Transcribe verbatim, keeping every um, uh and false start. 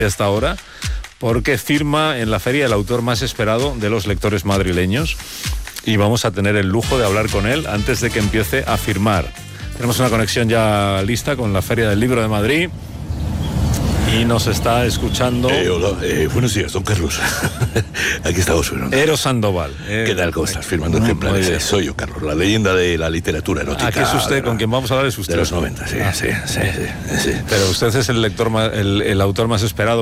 hasta ahora, porque firma en la feria el autor más esperado de los lectores madrileños y vamos a tener el lujo de hablar con él antes de que empiece a firmar. Tenemos una conexión ya lista con la Feria del Libro de Madrid y nos está escuchando... Eh, hola, eh, buenos días, don Carlos. Aquí estamos. Bueno, Eros Sandoval. Eh, ¿Qué tal? ¿Cómo estás? Firmando ejemplares. Eh, soy yo, Carlos, la leyenda de la literatura erótica. Aquí es usted, con quien vamos a hablar es usted. De los noventa, sí, ah, sí, sí, sí, sí. Pero usted es el lector más, el, el autor más esperado